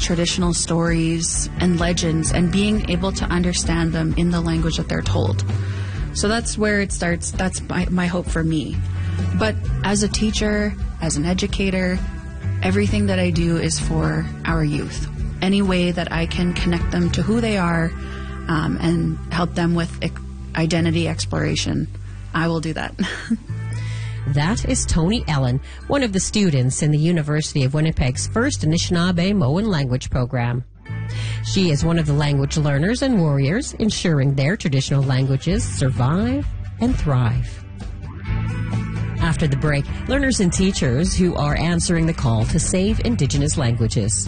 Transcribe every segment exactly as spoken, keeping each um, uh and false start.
traditional stories and legends and being able to understand them in the language that they're told. So that's where it starts. That's my, my hope for me. But as a teacher, as an educator, everything that I do is for our youth. Any way that I can connect them to who they are um, and help them with identity exploration, I will do that. That is Toni Ellen, one of the students in the University of Winnipeg's first Anishinaabe-Moan language program. She is one of the language learners and warriors, ensuring their traditional languages survive and thrive. After the break, learners and teachers who are answering the call to save Indigenous languages.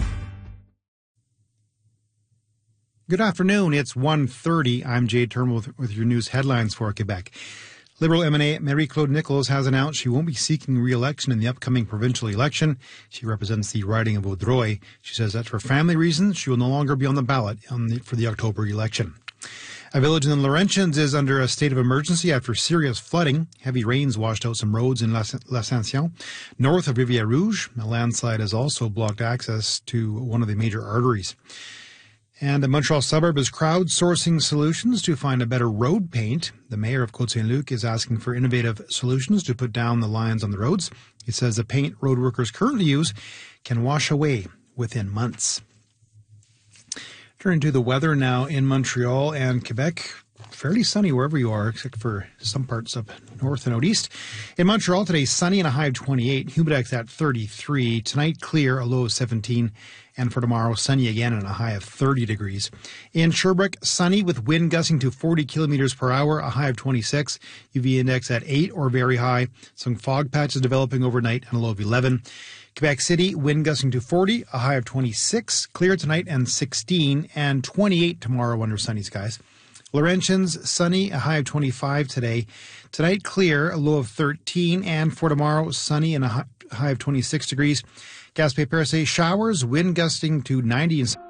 Good afternoon. It's one thirty. I'm Jay Turnbull with, with your news headlines for Quebec. Liberal M N A Marie-Claude Nichols has announced she won't be seeking re-election in the upcoming provincial election. She represents the riding of Vaudreuil. She says that for family reasons, she will no longer be on the ballot on the, for the October election. A village in the Laurentians is under a state of emergency after serious flooding. Heavy rains washed out some roads in L'Ascension. North of Rivière Rouge, a landslide has also blocked access to one of the major arteries. And the Montreal suburb is crowdsourcing solutions to find a better road paint. The mayor of Côte-Saint-Luc is asking for innovative solutions to put down the lines on the roads. He says the paint road workers currently use can wash away within months. Turning to the weather now in Montreal and Quebec. Fairly sunny wherever you are, except for some parts up north and out east. In Montreal today, sunny and a high of twenty-eight. Humidex at thirty-three. Tonight, clear, a low of seventeen. And for tomorrow, sunny again and a high of thirty degrees. In Sherbrooke, sunny with wind gusting to forty kilometers per hour, a high of twenty-six. U V index at eight or very high. Some fog patches developing overnight and a low of eleven. Quebec City, wind gusting to forty, a high of twenty-six. Clear tonight and sixteen, and twenty-eight tomorrow under sunny skies. Laurentians, sunny, a high of twenty-five today. Tonight, clear, a low of thirteen, and for tomorrow, sunny and a high of twenty-six degrees. Gaspé-Percé, showers, wind gusting to ninety. And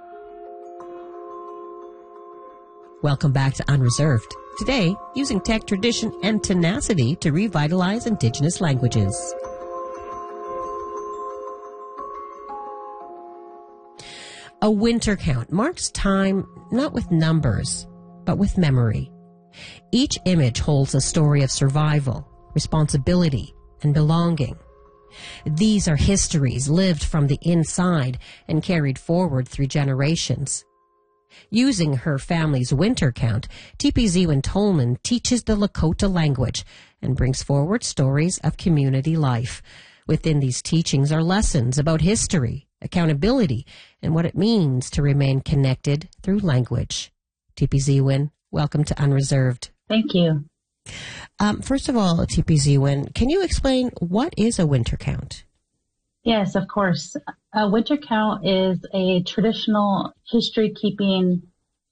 Welcome back to Unreserved. Today, using tech, tradition, and tenacity to revitalize Indigenous languages. A winter count marks time not with numbers, but with memory. Each image holds a story of survival, responsibility, and belonging. These are histories lived from the inside and carried forward through generations. Using her family's winter count, Tipiziwin Tolman teaches the Lakota language and brings forward stories of community life. Within these teachings are lessons about history, accountability, and what it means to remain connected through language. Tipiziwin, welcome to Unreserved. Thank you. Um, first of all, Tipiziwin, can you explain what is a winter count? Yes, of course. A winter count is a traditional history-keeping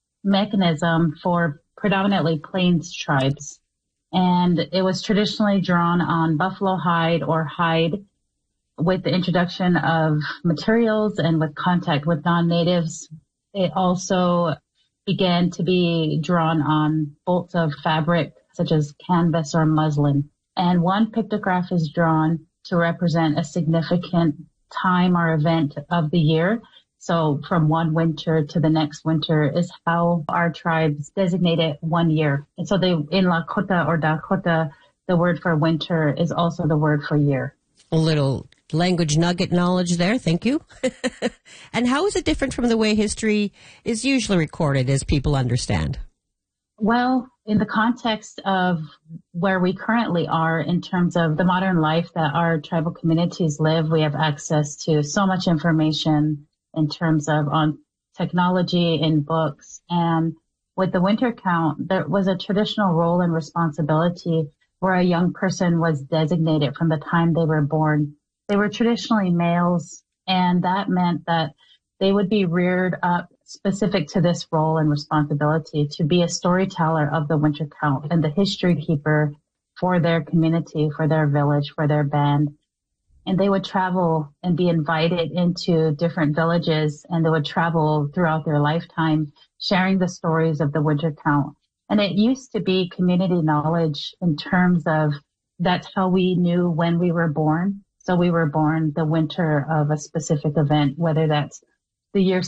mechanism for predominantly Plains tribes. And it was traditionally drawn on buffalo hide or hide. With the introduction of materials and with contact with non-natives, it also began to be drawn on bolts of fabric such as canvas or muslin. And one pictograph is drawn to represent a significant time or event of the year. So from one winter to the next winter is how our tribes designate it one year. And so they, in Lakota or Dakota, the word for winter is also the word for year. A little language nugget knowledge there. Thank you. And how is it different from the way history is usually recorded as people understand? Well, in the context of where we currently are in terms of the modern life that our tribal communities live, we have access to so much information in terms of on technology, in books. And with the winter count, there was a traditional role and responsibility where a young person was designated from the time they were born. They were traditionally males, and that meant that they would be reared up specific to this role and responsibility to be a storyteller of the winter count and the history keeper for their community, for their village, for their band. And they would travel and be invited into different villages, and they would travel throughout their lifetime sharing the stories of the winter count. And it used to be community knowledge in terms of that's how we knew when we were born. So we were born the winter of a specific event, whether that's the year